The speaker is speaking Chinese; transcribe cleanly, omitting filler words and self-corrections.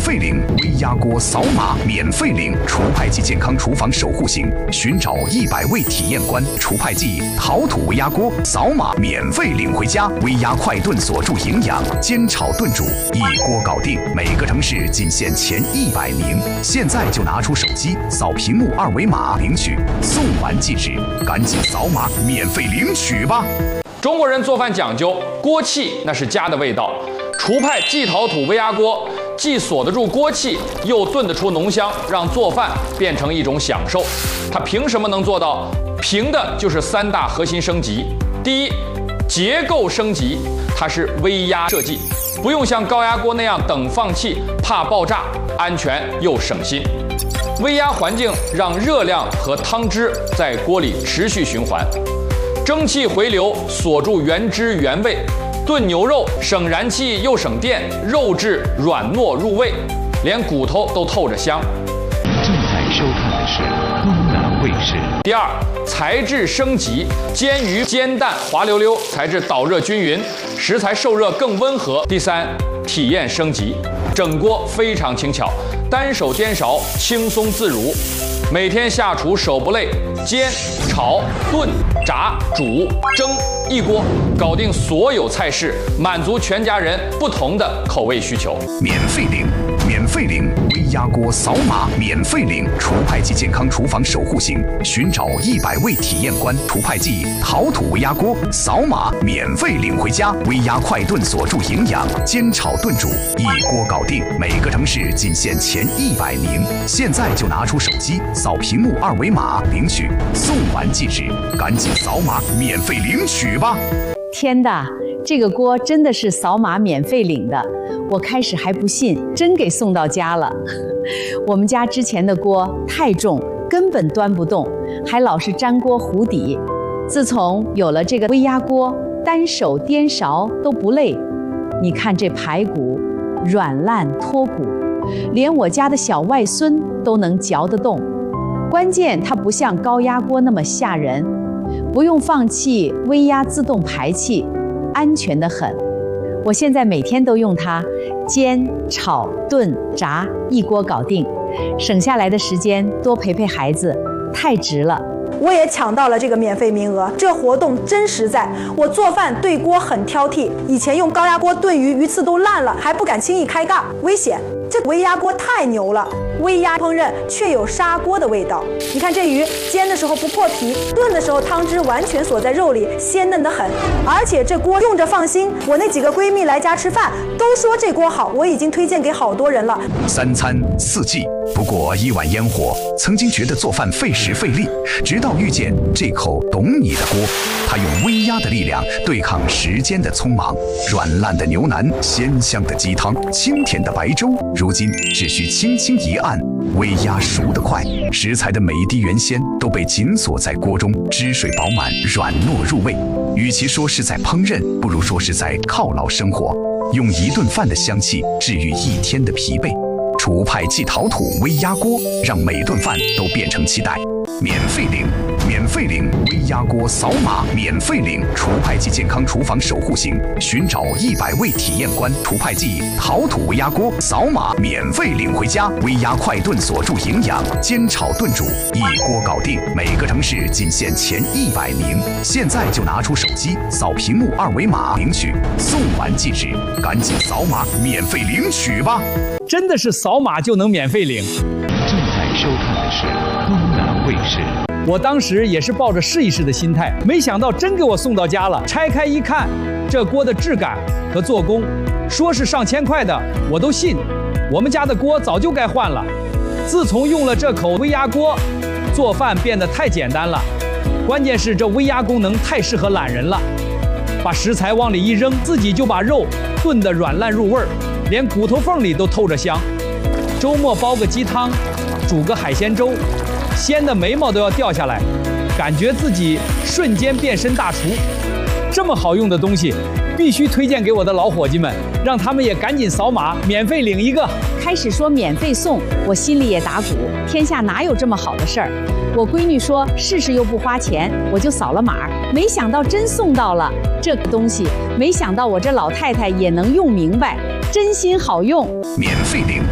费领微压锅扫码免费领除派季健康厨房守护型，寻找100位体验官。除派季陶土微压锅扫码免费领回家，微压快炖锁住营养，煎炒炖煮一锅搞定。每个城市仅限前100名，现在就拿出手机扫屏幕2维码领取，送完即止，赶紧扫码免费领取吧。 中国人做饭讲究锅气，那是家的味道。厨派季陶土微压锅既锁得住锅气，又炖得出浓香，让做饭变成一种享受。它凭什么能做到？凭的就是3大核心升级。第一，结构升级，它是微压设计，不用像高压锅那样等放气，怕爆炸，安全又省心。微压环境让热量和汤汁在锅里持续循环，蒸汽回流锁住原汁原味。炖牛肉省燃气又省电，肉质软糯入味，连骨头都透着香。 正在收看的是东南卫视。 第二，材质升级，煎鱼、煎蛋滑溜溜，材质导热均匀，食材受热更温和。第三，体验升级，整锅非常轻巧，单手颠勺轻松自如，每天下厨手不累，煎、炒、炖、炸、煮、蒸，一锅搞定所有菜式，满足全家人不同的口味需求。 免费领微压锅扫码免费领除派季健康厨房守护型，寻找100位体验官。除派季陶土微压锅扫码免费领回家，微压快炖锁住营养，煎炒炖煮一锅搞定。每个城市仅限前100名，现在就拿出手机扫屏幕2维码领取，送完即止，赶紧扫码免费领取吧。 天的，这个锅真的是扫码免费领的，我开始还不信，真给送到家了。我们家之前的锅太重，根本端不动，还老是粘锅糊底。自从有了这个微压锅，单手颠勺都不累。你看这排骨软烂脱骨，连我家的小外孙都能嚼得动。关键它不像高压锅那么吓人，不用放气，微压自动排气，安全得很。我现在每天都用它煎、炒、炖、炸，一锅搞定，省下来的时间多陪陪孩子，太值了。 我也抢到了这个免费名额，这活动真实在。我做饭对锅很挑剔，以前用高压锅炖鱼，鱼刺都烂了，还不敢轻易开盖，危险。这微压锅太牛了，微压烹饪却有砂锅的味道。你看这鱼煎的时候不破皮，炖的时候汤汁完全锁在肉里，鲜嫩得很。而且这锅用着放心，我那几个闺蜜来家吃饭都说这锅好，我已经推荐给好多人了。 3餐4季，不过1碗烟火。曾经觉得做饭费时费力，直到遇见这口懂你的锅，它用微压的力量对抗时间的匆忙，软烂的牛腩，鲜香的鸡汤，清甜的白粥，如今只需轻轻一按，微压熟得快，食材的每一滴原鲜都被紧锁在锅中，汁水饱满，软糯入味。与其说是在烹饪，不如说是在犒劳生活，用一顿饭的香气治愈一天的疲惫。除派季陶土微压锅，让每顿饭都变成期待。免费领微压锅扫码免费领除派季健康厨房守护型，寻找100位体验官。除派季陶土微压锅扫码免费领回家，微压快炖锁住营养，煎炒炖煮一锅搞定。每个城市仅限前100名，现在就拿出手机扫屏幕2维码领取，送完即止，赶紧扫码免费领取吧。 真的是扫码就能免费领。 正在收看的是东南卫视。 我当时也是抱着试一试的心态，没想到真给我送到家了。拆开一看，这锅的质感和做工，说是上千块的，我都信。我们家的锅早就该换了。自从用了这口微压锅，做饭变得太简单了。关键是这微压功能太适合懒人了，把食材往里一扔，自己就把肉炖得软烂入味儿，连骨头缝里都透着香。周末煲个鸡汤，煮个海鲜粥，鲜的眉毛都要掉下来，感觉自己瞬间变身大厨。这么好用的东西，必须推荐给我的老伙计们，让他们也赶紧扫码免费领一个。 开始说免费送，我心里也打鼓，天下哪有这么好的事儿？我闺女说试试又不花钱，我就扫了码，没想到真送到了这个东西，没想到我这老太太也能用明白，真心好用。 免费领